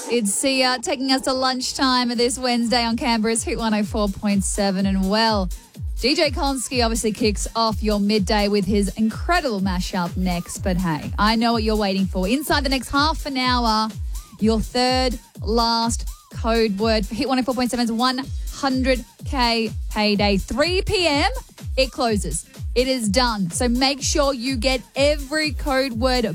It's Sia taking us to lunchtime this Wednesday on Canberra's Hit 104.7. And well, DJ Konski obviously kicks off your midday with his incredible mashup next. But hey, I know what you're waiting for. Inside the next half an hour, your third last code word for Hit 104.7's 100K payday. 3 p.m, it closes. It is done. So make sure you get every code word